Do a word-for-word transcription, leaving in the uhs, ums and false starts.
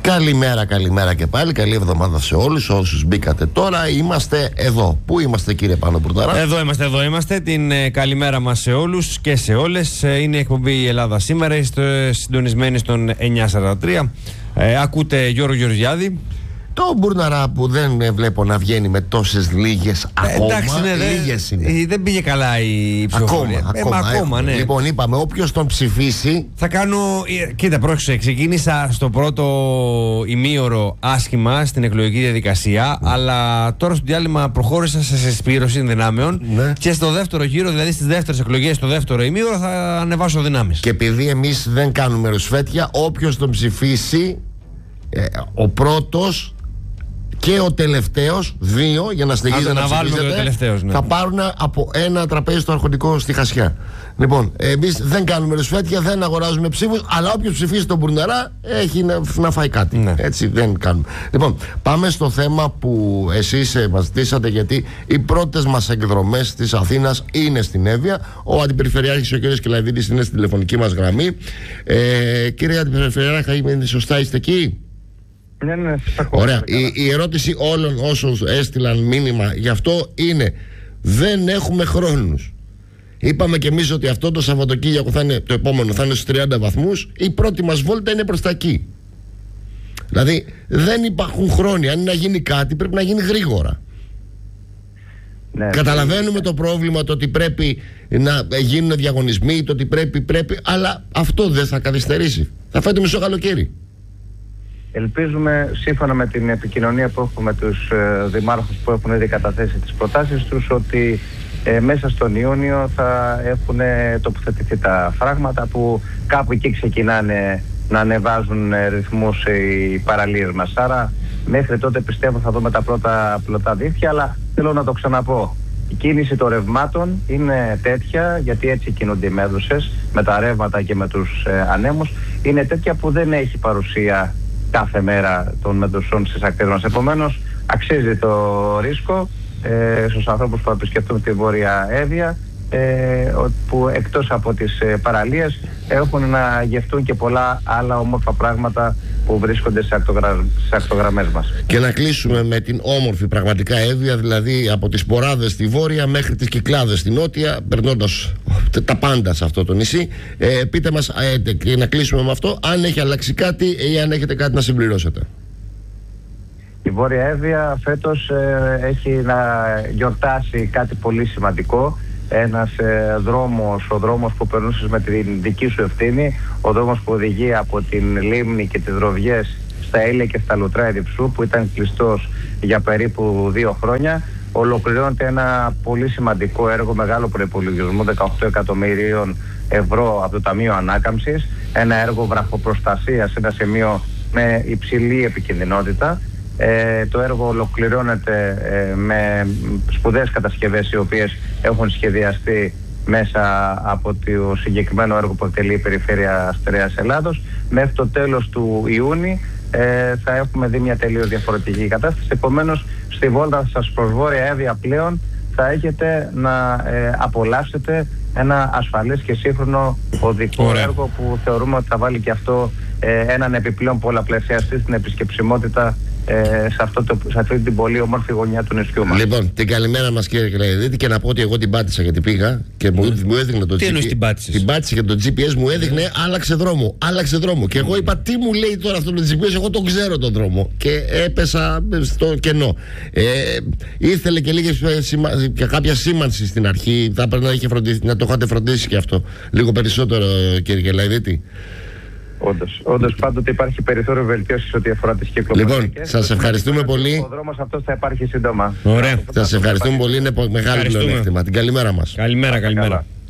Καλημέρα, καλημέρα και πάλι. Καλή εβδομάδα σε όλους όσους μπήκατε τώρα. Είμαστε εδώ. Πού είμαστε, κύριε Πάνο Μπουρναρά? Εδώ είμαστε, εδώ είμαστε. Την ε, καλημέρα μας σε όλους και σε όλες. Ε, είναι η εκπομπή η Ελλάδα σήμερα. Είστε συντονισμένοι στον εννιακόσια σαράντα τρία. Ε, ακούτε Γιώργο Γεωργιάδη. Το Μπουρναρά που δεν βλέπω να βγαίνει με τόσες λίγες ακόμα. Ε, εντάξει, ναι, λίγες είναι. Ε, δεν πήγε καλά η ψηφοφορία. Ακόμα, ε, ακόμα, μα, ακόμα ναι. Λοιπόν, είπαμε, όποιος τον ψηφίσει. Θα κάνω. Κοίτα, πρόσεξε. Ξεκίνησα στο πρώτο ημίωρο άσχημα στην εκλογική διαδικασία, mm. αλλά τώρα στο διάλειμμα προχώρησα σε συσπήρωση δυνάμεων. Mm. Και στο δεύτερο γύρο, δηλαδή στις δεύτερες εκλογές, στο δεύτερο ημίωρο, θα ανεβάσω δυνάμεις. Και επειδή εμείς δεν κάνουμε ρουσφέτια, όποιος τον ψηφίσει, ε, ο πρώτος και ο τελευταίος, δύο, για να συνεχίζετε να, να ψηφίζετε, ναι. θα πάρουν από ένα τραπέζι στο αρχοντικό στη Χασιά. Λοιπόν, εμείς δεν κάνουμε ρουσφέτια, δεν αγοράζουμε ψήφους, αλλά όποιος ψηφίσει τον Μπουρναρά έχει να, να φάει κάτι. Ναι. Έτσι δεν κάνουμε. Λοιπόν, πάμε στο θέμα που εσείς ε, μας ζητήσατε, γιατί οι πρώτες μας εκδρομές της Αθήνας είναι στην Εύβοια. Ο Αντιπεριφερειάρχης, ο κ. Κελαϊδίτης, είναι στην τηλεφωνική μας γραμμή. Ε, κύριε Αντιπεριφερειάρχα, είναι σωστά, είστε εκεί? Ναι, ναι, ωραία. Η, η ερώτηση όλων όσων έστειλαν μήνυμα γι' αυτό είναι: δεν έχουμε χρόνους. Είπαμε κι εμείς ότι αυτό το Σαββατοκύριακο θα είναι, το επόμενο θα είναι στους τριάντα βαθμούς. Η πρώτη μας βόλτα είναι προς τα εκεί. Δηλαδή δεν υπάρχουν χρόνια. Αν είναι να γίνει κάτι, πρέπει να γίνει γρήγορα. Ναι, καταλαβαίνουμε ναι. το πρόβλημα, το ότι πρέπει να γίνουν διαγωνισμοί, το ότι πρέπει, πρέπει, αλλά αυτό δεν θα καθυστερήσει. Θα φάει το μισό καλοκαίρι. Ελπίζουμε, σύμφωνα με την επικοινωνία που έχουμε με τους ε, δημάρχους που έχουν ήδη καταθέσει τις προτάσεις τους, ότι ε, μέσα στον Ιούνιο θα έχουν τοποθετηθεί τα φράγματα που κάπου εκεί ξεκινάνε να ανεβάζουν ε, ρυθμούς οι παραλίες μας. Άρα μέχρι τότε πιστεύω θα δούμε τα πρώτα πλωτά δίχτυα, αλλά θέλω να το ξαναπώ. Η κίνηση των ρευμάτων είναι τέτοια, γιατί έτσι κινούνται οι μέδουσες με τα ρεύματα και με τους ε, ανέμους, είναι τέτοια που δεν έχει παρουσία κάθε μέρα των μετουσών στις ακτές μας. Επομένως, αξίζει το ρίσκο ε, στους ανθρώπους που επισκεφτούν τη Βόρεια Εύβοια, ε, που εκτός από τις ε, παραλίες έχουν να γευτούν και πολλά άλλα όμορφα πράγματα που βρίσκονται στις ακτογρα... ακτογραμμές μας. Και να κλείσουμε με την όμορφη πραγματικά Εύβοια, δηλαδή από τις Ποράδες στη Βόρεια μέχρι τις Κυκλάδες στη Νότια, περνώντας τα πάντα σε αυτό το νησί. Ε, πείτε μας, ε, και να κλείσουμε με αυτό, αν έχει αλλάξει κάτι ή αν έχετε κάτι να συμπληρώσετε. Η Βόρεια Εύβοια φέτος ε, έχει να γιορτάσει κάτι πολύ σημαντικό. Ένας ε, δρόμος, ο δρόμος που περνούσες με την δική σου ευθύνη, ο δρόμος που οδηγεί από την Λίμνη και τις Δροβιές στα Ήλια και στα Λουτρά Εδιψού, που ήταν κλειστός για περίπου δύο χρόνια, ολοκληρώνεται ένα πολύ σημαντικό έργο, μεγάλο προϋπολογισμό δεκαοκτώ εκατομμυρίων ευρώ από το Ταμείο Ανάκαμψης, ένα έργο βραχοπροστασίας σε ένα σημείο με υψηλή επικινδυνότητα. Ε, το έργο ολοκληρώνεται ε, με σπουδαίες κατασκευές οι οποίες έχουν σχεδιαστεί μέσα από το συγκεκριμένο έργο που εκτελεί η Περιφέρεια Αστερέας Ελλάδος. Μέχρι το τέλος του Ιούνιου ε, θα έχουμε δει μια τελείως διαφορετική κατάσταση. Επομένως, στη βόλτα σας προς Βόρεια Εύβοια πλέον θα έχετε να ε, απολαύσετε ένα ασφαλές και σύγχρονο οδικό Ωραία. έργο που θεωρούμε ότι θα βάλει και αυτό ε, έναν επιπλέον πολλαπλασιαστή στην επισκεψιμότητα Ε, σε, αυτό το, σε αυτή την πολύ όμορφη γωνιά του νησιού μας. Λοιπόν, την καλημέρα μας, κύριε Κελαϊδίτη, και να πω ότι εγώ την πάτησα γιατί πήγα και μου, mm. μου έδειχνε το τι τζι πι ες. την πάτησες? Την πάτησε και το τζι πι ες μου έδειχνε mm. άλλαξε δρόμο, άλλαξε δρόμο. Και εγώ είπα, τι μου λέει τώρα αυτό το τζι πι ες, εγώ τον ξέρω τον δρόμο. Και έπεσα στο κενό. Ε, ήθελε και, λίγες, και κάποια σήμανση στην αρχή. Θα πρέπει να, είχε φροντίσει, να το είχατε φροντίσει και αυτό λίγο περισσότερο, κύριε Κελαϊδίτη. Όντως, όντως πάντοτε υπάρχει περιθώριο βελτίωσης ό,τι αφορά τις κυκλοφορίες. Λοιπόν, σας ευχαριστούμε πολύ. Ο δρόμος αυτός θα υπάρχει σύντομα. Ωραία, σας ευχαριστούμε πολύ. Είναι μεγάλο πλεονέκτημα. Την καλημέρα μας. Καλημέρα, καλημέρα.